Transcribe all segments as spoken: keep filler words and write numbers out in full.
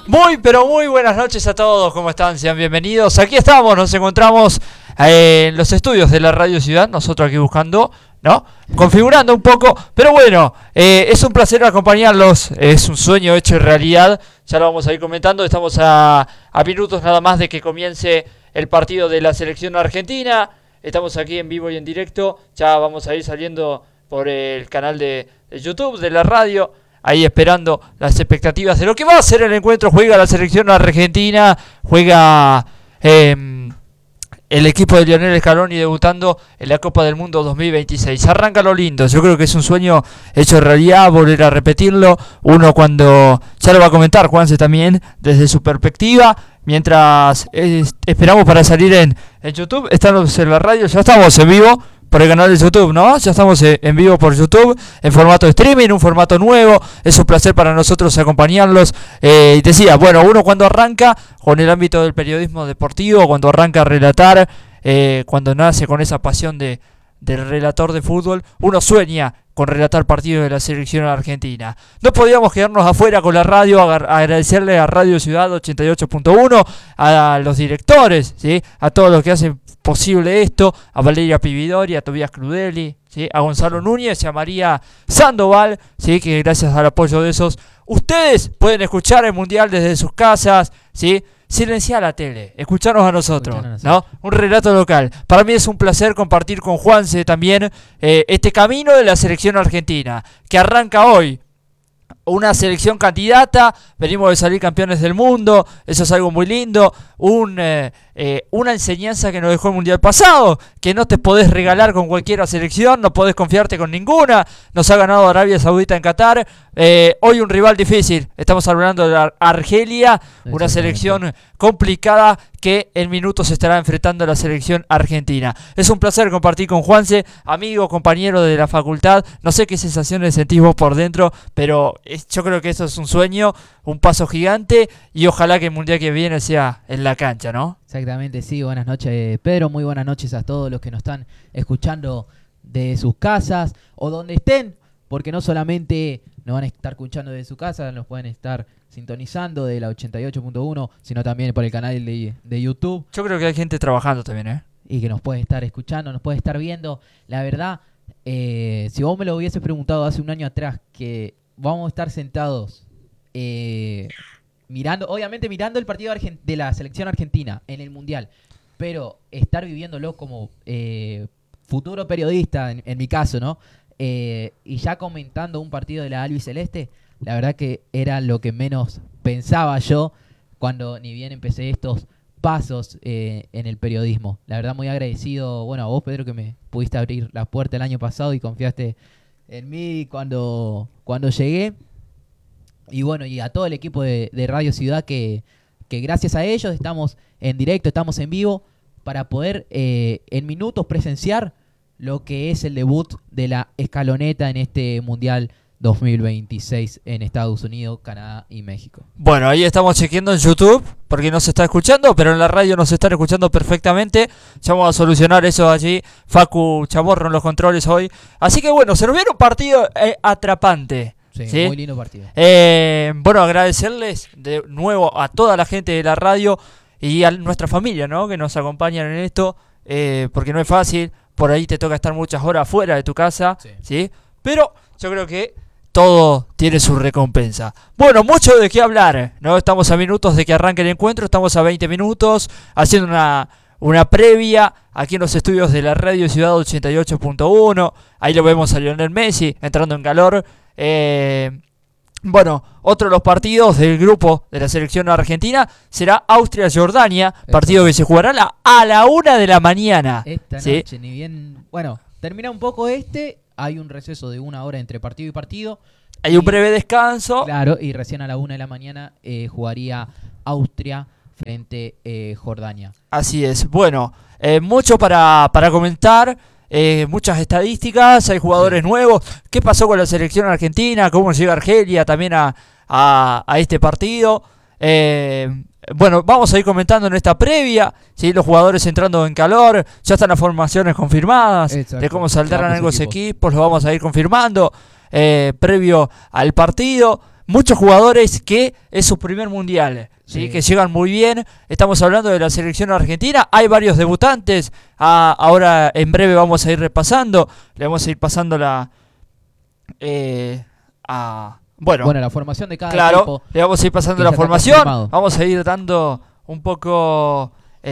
Muy, pero muy buenas noches a todos, ¿cómo están? Sean bienvenidos. Aquí estamos, nos encontramos eh, en los estudios de la Radio Ciudad, nosotros aquí buscando, ¿no? Configurando un poco, pero bueno, eh, es un placer acompañarlos, es un sueño hecho realidad, ya lo vamos a ir comentando, estamos a, a minutos nada más de que comience el partido de la selección argentina, estamos aquí en vivo y en directo, ya vamos a ir saliendo por el canal de, de YouTube, de la radio, ahí esperando las expectativas de lo que va a ser el encuentro. Juega la selección argentina, juega eh, el equipo de Lionel Scaloni debutando en la Copa del Mundo dos mil veintiséis. Arranca lo lindo, yo creo que es un sueño hecho realidad, volver a repetirlo. Uno cuando, ya lo va a comentar Juanse también, desde su perspectiva, mientras eh, esperamos para salir en, en YouTube, estamos en la radio, ya estamos en vivo por el canal de YouTube, ¿no? Ya estamos en vivo por YouTube, en formato de streaming, un formato nuevo. Es un placer para nosotros acompañarlos. Eh, y decía, bueno, uno cuando arranca con el ámbito del periodismo deportivo, cuando arranca a relatar, eh, cuando nace con esa pasión de del relator de fútbol, uno sueña con relatar partidos de la selección argentina. No podíamos quedarnos afuera con la radio, agradecerle a Radio Ciudad ochenta y ocho punto uno, a los directores, ¿sí? A todos los que hacen posible esto, a Valeria Pividori, a Tobías Crudeli, ¿sí? A Gonzalo Núñez y a María Sandoval, ¿sí? Que gracias al apoyo de esos, ustedes pueden escuchar el Mundial desde sus casas, ¿sí? Silenciar la tele, escucharnos a nosotros, escucharnos, ¿no? Un relato local. Para mí es un placer compartir con Juanse también eh, este camino de la selección argentina, que arranca hoy. Una selección candidata, venimos de salir campeones del mundo, eso es algo muy lindo, un, eh, eh, una enseñanza que nos dejó el Mundial pasado, que no te podés regalar con cualquier selección, no podés confiarte con ninguna, nos ha ganado Arabia Saudita en Qatar, eh, hoy un rival difícil, estamos hablando de Ar- Argelia, una selección complicada que en minutos se estará enfrentando a la selección argentina. Es un placer compartir con Juanse, amigo, compañero de la facultad, no sé qué sensaciones sentís vos por dentro, pero es, yo creo que esto es un sueño, un paso gigante y ojalá que el Mundial que viene sea en la cancha, ¿no? Exactamente, sí, buenas noches Pedro, muy buenas noches a todos los que nos están escuchando de sus casas o donde estén, porque no solamente nos van a estar escuchando desde su casa, nos pueden estar sintonizando de la ochenta y ocho punto uno, sino también por el canal de, de YouTube. Yo creo que hay gente trabajando también, ¿eh? Y que nos puede estar escuchando, nos puede estar viendo. La verdad, eh, si vos me lo hubieses preguntado hace un año atrás, que vamos a estar sentados eh, mirando, obviamente mirando el partido argent- de la selección argentina en el Mundial, pero estar viviéndolo como eh, futuro periodista, en, en mi caso, ¿no? Eh, y ya comentando un partido de la albiceleste, la verdad que era lo que menos pensaba yo cuando ni bien empecé estos pasos eh, en el periodismo. La verdad muy agradecido, bueno, a vos Pedro, que me pudiste abrir la puerta el año pasado y confiaste en mí cuando, cuando llegué. Y bueno, y a todo el equipo de, de Radio Ciudad que, que gracias a ellos estamos en directo, estamos en vivo para poder eh, en minutos presenciar lo que es el debut de la escaloneta en este Mundial dos mil veintiséis en Estados Unidos, Canadá y México. Bueno, ahí estamos chequeando en YouTube porque no se está escuchando, pero en la radio nos están escuchando perfectamente. Ya vamos a solucionar eso allí. Facu Chamorro en los controles hoy. Así que bueno, se nos viene un partido eh, atrapante. Sí, ¿sí? Muy lindo partido. Eh, bueno, agradecerles de nuevo a toda la gente de la radio y a nuestra familia, ¿no? Que nos acompañan en esto, eh, porque no es fácil. Por ahí te toca estar muchas horas fuera de tu casa, sí. ¿sí? Pero yo creo que todo tiene su recompensa. Bueno, mucho de qué hablar, ¿no? Estamos a minutos de que arranque el encuentro, estamos a veinte minutos, haciendo una, una previa aquí en los estudios de la Radio Ciudad ochenta y ocho punto uno. Ahí lo vemos a Lionel Messi entrando en calor. Eh, bueno, otro de los partidos del grupo de la selección argentina será Austria-Jordania, partido que se jugará a la, a la una de la mañana. Esta ¿sí? noche, ni bien... Bueno, termina un poco este... Hay un receso de una hora entre partido y partido. Hay y, un breve descanso. Claro, y recién a la una de la mañana eh, jugaría Austria frente a eh, Jordania. Así es. Bueno, eh, mucho para, para comentar, eh, muchas estadísticas, hay jugadores sí. nuevos. ¿Qué pasó con la selección argentina? ¿Cómo llega Argelia también a, a, a este partido? Eh... Bueno, vamos a ir comentando en esta previa, ¿sí? Los jugadores entrando en calor, ya están las formaciones confirmadas, exacto, de cómo saldrán algunos equipos. equipos, los vamos a ir confirmando eh, previo al partido. muchos jugadores que es su primer mundial, ¿sí? Sí. Que llegan muy bien. Estamos hablando de la selección argentina. Hay varios debutantes. Ah, ahora en breve vamos a ir repasando. Le vamos a ir pasando la... Eh, a, bueno, Bueno, la formación de cada claro, equipo. le vamos a ir pasando que la ya está formación. confirmado. Vamos a ir dando un poco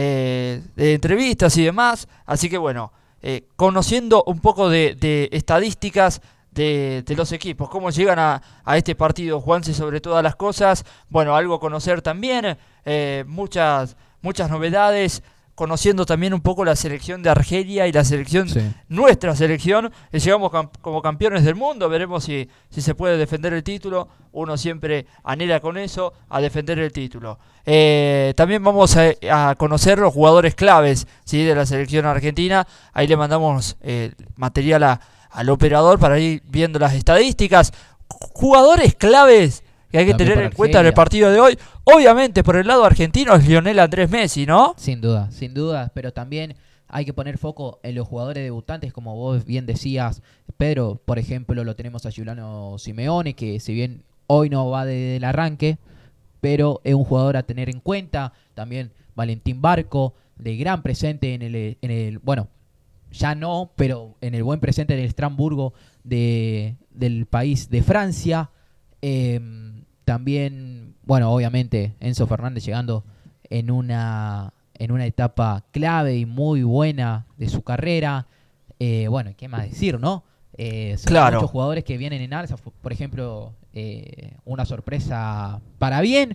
eh, de entrevistas y demás. Así que bueno, eh, conociendo un poco de, de estadísticas de, de los equipos, cómo llegan a, a este partido, Juanse, sobre todas las cosas. Bueno, algo a conocer también, eh, muchas, muchas novedades. Conociendo también un poco la selección de Argelia y la selección, Sí. nuestra selección, que llegamos cam- como campeones del mundo. Veremos si, si se puede defender el título. Uno siempre anhela con eso, a defender el título. Eh, también vamos a, a conocer los jugadores claves, ¿sí? De la selección argentina. Ahí le mandamos eh, material a, al operador para ir viendo las estadísticas. Jugadores claves que hay que También tener para en cuenta en el Argelia. partido de hoy. Obviamente por el lado argentino es Lionel Andrés Messi, ¿no? Sin duda, sin duda, pero también hay que poner foco en los jugadores debutantes, como vos bien decías, Pedro, por ejemplo, lo tenemos a Giuliano Simeone, que si bien hoy no va desde el arranque, pero es un jugador a tener en cuenta. También Valentín Barco, de gran presente en el, en el bueno, ya no, pero en el buen presente del Estrasburgo de, del país de Francia. Eh, también, bueno, obviamente Enzo Fernández llegando en una, en una etapa clave y muy buena de su carrera. Eh, bueno, ¿qué más decir, no? Eh, son Claro. muchos jugadores que vienen en alza. Por ejemplo, eh, una sorpresa para bien.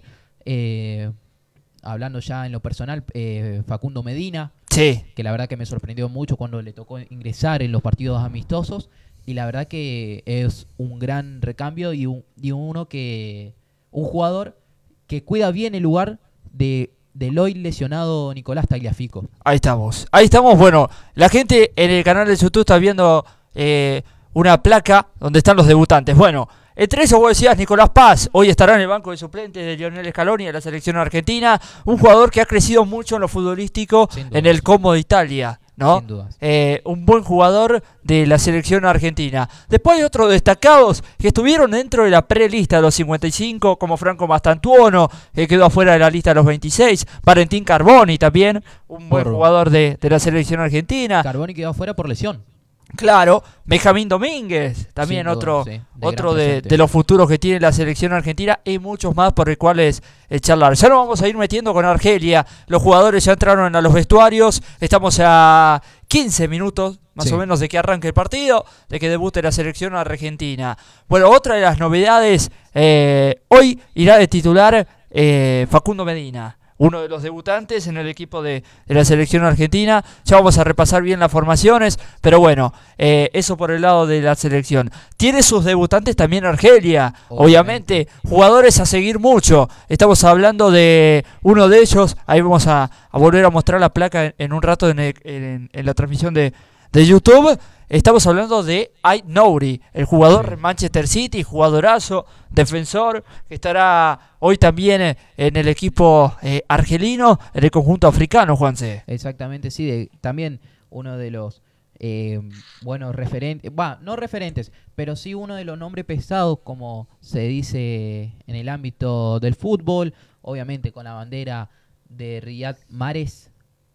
Eh, hablando ya en lo personal, eh, Facundo Medina, Sí. que la verdad que me sorprendió mucho cuando le tocó ingresar en los partidos amistosos. Y la verdad que es un gran recambio y, un, y uno que un jugador que cuida bien el lugar de del hoy lesionado Nicolás Tagliafico. Ahí estamos. Ahí estamos. Bueno, la gente en el canal de YouTube está viendo eh, una placa donde están los debutantes. Bueno, entre esos vos decías Nicolás Paz. Hoy estará en el banco de suplentes de Lionel Scaloni de la selección argentina. Un jugador que ha crecido mucho en lo futbolístico Sin duda, en el sí. Como de Italia, ¿no? Sin dudas. Eh, un buen jugador de la selección argentina. Después hay otros destacados que estuvieron dentro de la prelista de los cincuenta y cinco, como Franco Mastantuono, que quedó afuera de la lista de los veintiséis. Valentín Carboni también, un buen Por- jugador de, de la selección argentina. Carboni quedó afuera por lesión. Claro, Benjamín Domínguez, también Sin duda, otro, sí, de otro gran de, presente. de los futuros que tiene la selección argentina y muchos más por el cuales eh, charlar. Ya nos vamos a ir metiendo con Argelia. Los jugadores ya entraron a los vestuarios. Estamos a quince minutos más Sí. o menos de que arranque el partido, de que debute la selección argentina. Bueno, otra de las novedades, eh, hoy irá de titular eh, Facundo Medina, uno de los debutantes en el equipo de, de la selección argentina. Ya vamos a repasar bien las formaciones, pero bueno, eh, eso por el lado de la selección. Tiene sus debutantes también Argelia, obviamente. Obviamente. Jugadores a seguir mucho. Estamos hablando de uno de ellos, ahí vamos a, a volver a mostrar la placa en, en un rato en, el- en- en la transmisión de, de YouTube. Estamos hablando de Ait Nouri, el jugador Sí. de Manchester City, jugadorazo, defensor, que estará hoy también eh, en el equipo eh, argelino, en el conjunto africano, Juanse. Exactamente, sí. De- también uno de los eh, buenos referentes, va, no referentes, pero sí uno de los nombres pesados, como se dice en el ámbito del fútbol, obviamente con la bandera de Riyad Mahrez,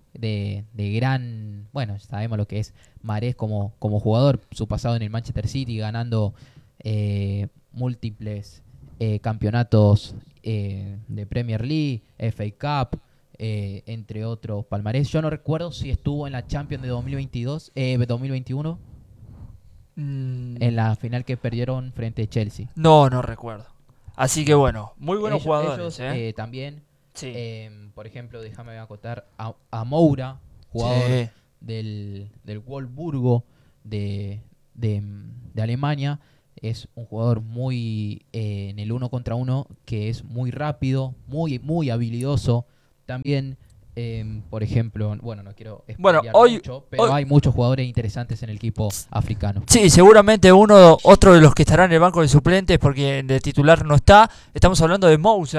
de, de gran, bueno, sabemos lo que es Mahrez como, como jugador, su pasado en el Manchester City, ganando eh, múltiples eh, campeonatos eh, de Premier League, F A Cup, eh, entre otros palmarés. Yo no recuerdo si estuvo en la Champions de dos mil veintidós, eh, dos mil veintiuno, en la final que perdieron frente a Chelsea. No, no recuerdo. Así que bueno, muy buenos Ellos- jugadores. ellos, ¿eh? eh, también, Sí. eh, por ejemplo, déjame acotar a, a Moura, jugador Sí. del, del Wolfsburgo de, de, de Alemania. Es un jugador muy eh, en el uno contra uno, que es muy rápido, muy, muy habilidoso. También, eh, por ejemplo, bueno, no quiero Bueno, spoilear hoy- mucho, pero hoy- hay muchos jugadores interesantes en el equipo africano. Sí, seguramente uno, otro de los que estará en el banco de suplentes, porque de titular no está. Estamos hablando de Moussa,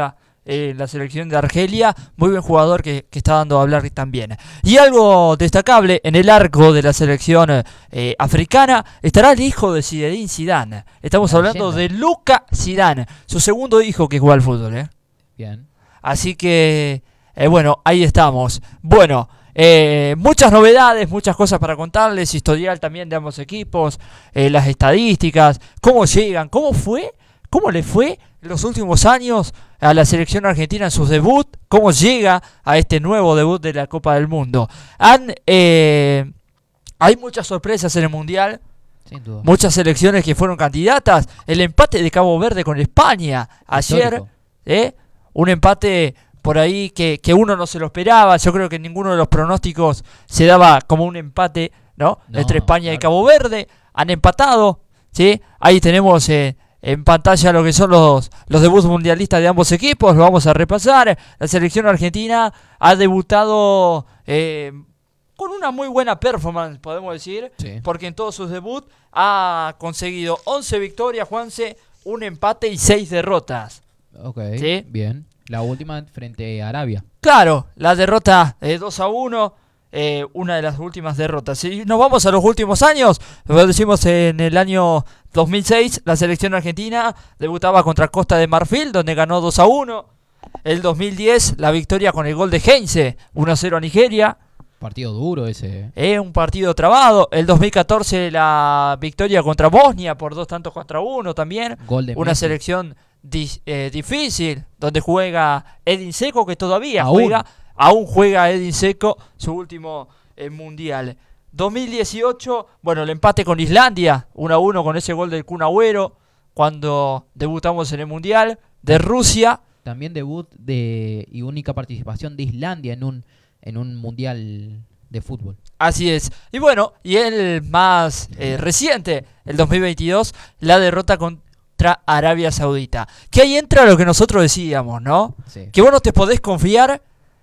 en la selección de Argelia, muy buen jugador que, que está dando a hablar también. Y algo destacable, en el arco de la selección eh, africana estará el hijo de Zinedine Zidane. Estamos La hablando leyenda. de Luka Zidane, su segundo hijo que juega al fútbol. ¿eh? Bien. Así que, eh, bueno, ahí estamos. Bueno, eh, muchas novedades, muchas cosas para contarles, historial también de ambos equipos, eh, las estadísticas, cómo llegan, cómo fue, cómo le fue en los últimos años a la selección argentina en sus debut, cómo llega a este nuevo debut de la Copa del Mundo. Han, eh, hay muchas sorpresas en el Mundial, Sin duda. muchas selecciones que fueron candidatas, el empate de Cabo Verde con España ayer, Histórico. ¿eh? Un empate por ahí que, que uno no se lo esperaba. Yo creo que ninguno de los pronósticos se daba como un empate, ¿no? No, Entre España y claro. Cabo Verde. Han empatado, ¿sí? Ahí tenemos eh, en pantalla lo que son los, los debuts mundialistas de ambos equipos. Lo vamos a repasar. La selección argentina ha debutado eh, con una muy buena performance, podemos decir. Sí. Porque en todos sus debuts ha conseguido once victorias, Juanse, un empate y seis derrotas. Ok, Sí. bien. La última frente a Arabia. Claro, la derrota eh, dos a uno, eh, una de las últimas derrotas. Si nos vamos a los últimos años, lo decimos en el año dos mil seis, la selección argentina debutaba contra Costa de Marfil, donde ganó dos a uno. El dos mil diez, la victoria con el gol de Heinze, uno a cero a Nigeria. Partido duro ese. Eh, un partido trabado. El dos mil catorce, la victoria contra Bosnia por dos tantos contra uno también. Gol de Una Messi. selección di- eh, difícil, donde juega Edin Dzeko, que todavía Aún. juega, aún juega Edin Dzeko, su último eh, mundial. dos mil dieciocho, bueno, el empate con Islandia, uno a uno con ese gol del Kun Agüero, cuando debutamos en el mundial. De Rusia, También debut de y única participación de Islandia en un en un mundial de fútbol. así es. Y bueno, y el más eh, reciente, el dos mil veintidós, la derrota contra Arabia Saudita. Que ahí entra lo que nosotros decíamos, ¿no? Sí. Que vos no te podés confiar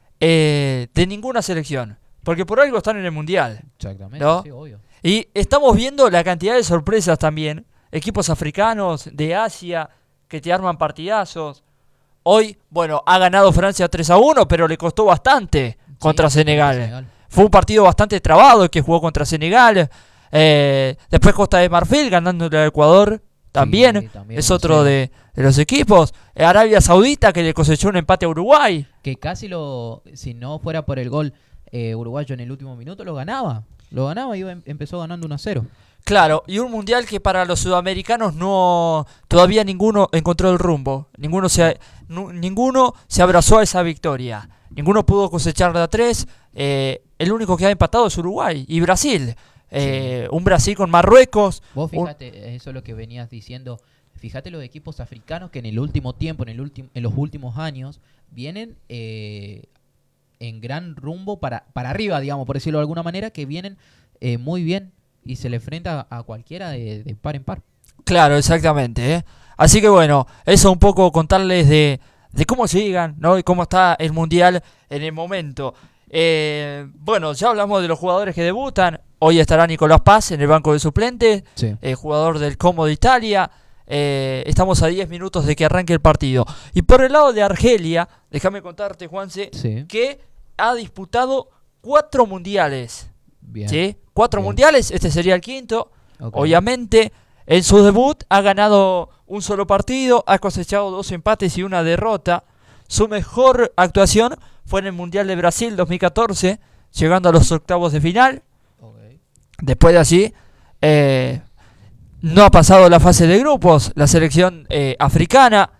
eh, de ninguna selección, porque por algo están en el Mundial. Exactamente, ¿No? sí, obvio. Y estamos viendo la cantidad de sorpresas también, equipos africanos, de Asia, que te arman partidazos. Hoy, bueno, ha ganado Francia tres a uno, pero le costó bastante contra Sí, Senegal. contra Senegal. Fue un partido bastante trabado el que jugó contra Senegal. Eh, después Costa de Marfil ganándole a Ecuador también. Sí, también es uno a otro cero. de, de los equipos. Eh, Arabia Saudita que le cosechó un empate a Uruguay. Que casi lo, si no fuera por el gol eh, uruguayo en el último minuto, lo ganaba. Lo ganaba y iba- em- empezó ganando uno a cero. Claro, y un mundial que para los sudamericanos no todavía ninguno encontró el rumbo. Ninguno se nu- ninguno se abrazó a esa victoria. Ninguno pudo cosechar de a tres. Eh, el único que ha empatado es Uruguay y Brasil. Eh, un Brasil con Marruecos. Vos un- fíjate, eso es lo que venías diciendo. Fíjate los equipos africanos que en el último tiempo, en el último, en los últimos años, vienen eh, en gran rumbo para, para arriba, digamos, por decirlo de alguna manera, que vienen eh, muy bien y se le enfrenta a cualquiera de, de par en par. Claro, exactamente. ¿eh? Así que bueno, eso un poco contarles de, de cómo llegan, ¿no? Y cómo está el mundial en el momento. Eh, bueno, ya hablamos de los jugadores que debutan. Hoy estará Nicolás Paz en el banco de suplentes, Sí. eh, jugador del Como de Italia. Eh, estamos a diez minutos de que arranque el partido. Y por el lado de Argelia, déjame contarte, Juanse, Sí. que ha disputado cuatro mundiales. Bien. ¿Sí? Cuatro Bien. mundiales, este sería el quinto. Ok. Obviamente, en su debut ha ganado un solo partido, ha cosechado dos empates y una derrota. Su mejor actuación fue en el Mundial de Brasil dos mil catorce, llegando a los octavos de final. Ok. Después de allí, eh, no ha pasado la fase de grupos, la selección eh, africana.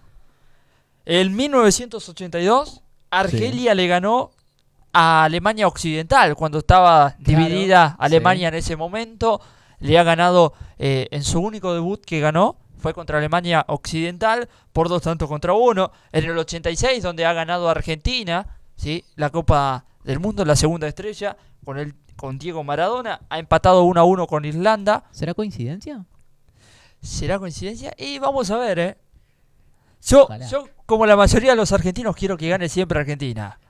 En mil novecientos ochenta y dos, Argelia le ganó a Alemania Occidental, cuando estaba Claro, dividida Alemania sí. en ese momento. Le ha ganado eh, en su único debut que ganó, fue contra Alemania Occidental, por dos tantos contra uno. En el ochenta y seis, donde ha ganado Argentina, ¿sí? La Copa del Mundo, la segunda estrella, con, el, con Diego Maradona. Ha empatado uno a uno con Irlanda. ¿Será coincidencia? ¿Será coincidencia? Y vamos a ver, ¿eh? Yo, Ojalá. yo, como la mayoría de los argentinos, quiero que gane siempre Argentina.